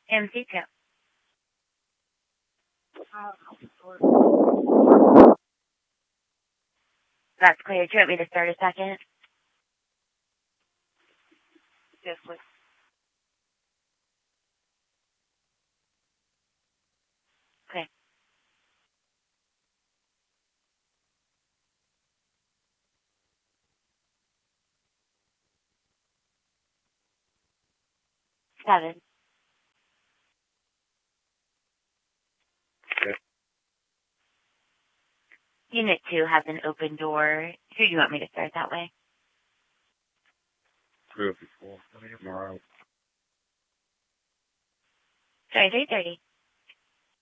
MC2. That's clear. Do you want me to start a second? Yes, please. Okay. Seven. Okay. Unit 2 has an open door. Who do you want me to start that way? 354. Tomorrow. Sorry, 3:30.